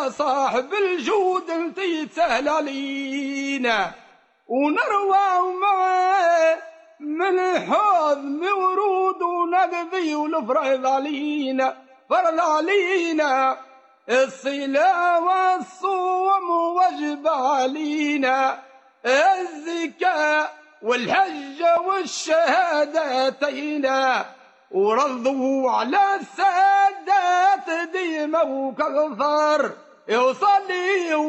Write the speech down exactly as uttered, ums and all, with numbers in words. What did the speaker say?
يا صاحب الجود انتي سهل علينا، ونروى معاه من حوض ورود ونقضي والفرض علينا، فرض علينا الصلاة والصوم واجب علينا، الزكاة والحج والشهادتين، ورضوا على السادات ديما وكثر يصلي